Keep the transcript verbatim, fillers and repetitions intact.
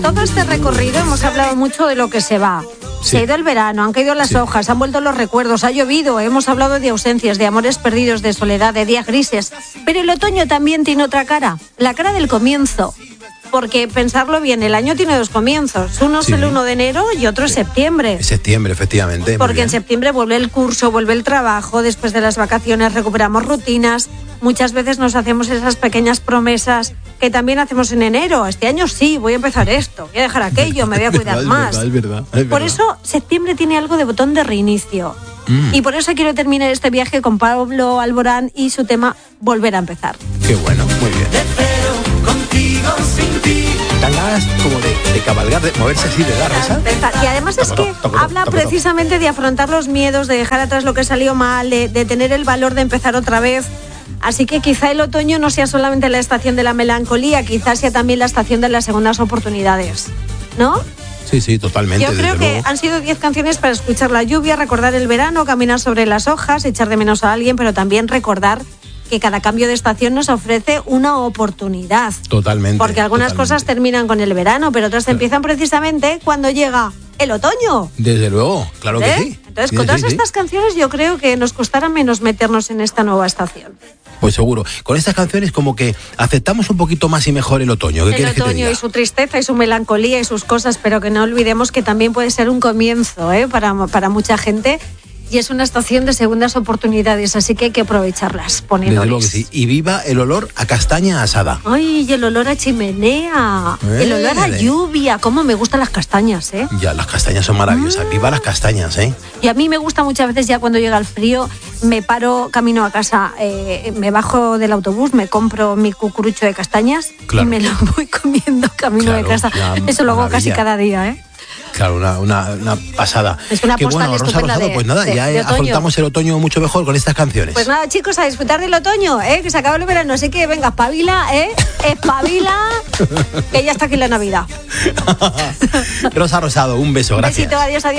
todo este recorrido hemos hablado mucho de lo que se va. Sí. Se ha ido el verano, han caído las sí. hojas, han vuelto los recuerdos, ha llovido, hemos hablado de ausencias, de amores perdidos, de soledad, de días grises. Pero el otoño también tiene otra cara, la cara del comienzo. Porque pensarlo bien, el año tiene dos comienzos. Uno sí. es el uno de enero y otro es septiembre. Septiembre, efectivamente. Porque en septiembre vuelve el curso, vuelve el trabajo, después de las vacaciones recuperamos rutinas. Muchas veces nos hacemos esas pequeñas promesas que también hacemos en enero. Este año sí, voy a empezar esto, voy a dejar aquello, me voy a cuidar es más. Verdad, es verdad, es verdad. Por eso septiembre tiene algo de botón de reinicio. Mm. Y por eso quiero terminar este viaje con Pablo Alborán y su tema Volver a empezar. Qué bueno, muy bien. Dan ganas como de, de cabalgar, de moverse así, de dar esa. Y además es que habla precisamente de afrontar los miedos, de dejar atrás lo que salió mal, de, de tener el valor de empezar otra vez. Así que quizá el otoño no sea solamente la estación de la melancolía, quizás sea también la estación de las segundas oportunidades, ¿no? Sí, sí, totalmente. Yo creo que han sido diez canciones para escuchar la lluvia, recordar el verano, caminar sobre las hojas, echar de menos a alguien, pero también recordar que cada cambio de estación nos ofrece una oportunidad. Totalmente. Porque algunas totalmente. cosas terminan con el verano, pero otras empiezan precisamente cuando llega el otoño. Desde luego, claro ¿Eh? que sí. Entonces, sí, con sí, todas sí. estas canciones yo creo que nos costará menos meternos en esta nueva estación. Pues seguro. Con estas canciones como que aceptamos un poquito más y mejor el otoño. ¿Qué el quieres que te otoño diga? Y su tristeza y su melancolía y sus cosas, pero que no olvidemos que también puede ser un comienzo, ¿eh? para, para mucha gente. Y es una estación de segundas oportunidades, así que hay que aprovecharlas, poniéndoles. Desde luego que sí. Y viva el olor a castaña asada. Ay, y el olor a chimenea, eh, el olor a lluvia. Cómo me gustan las castañas, ¿eh? Ya, las castañas son maravillosas. Mm. Viva las castañas, ¿eh? Y a mí me gusta muchas veces ya cuando llega el frío, me paro camino a casa, eh, me bajo del autobús, me compro mi cucurucho de castañas claro. y me lo voy comiendo camino claro, de casa. Eso lo hago casi cada día, ¿eh? Claro, una, una, una pasada. Es una Qué postal bueno, Rosa estupenda Rosado, de, pues nada, de, ya de afrontamos el otoño mucho mejor con estas canciones. Pues nada, chicos, a disfrutar del otoño, ¿eh? Que se acaba el verano, así que venga, espabila, ¿eh? Espabila, que ya está aquí la Navidad. Rosa Rosado, un beso, gracias. Un besito, adiós, adiós.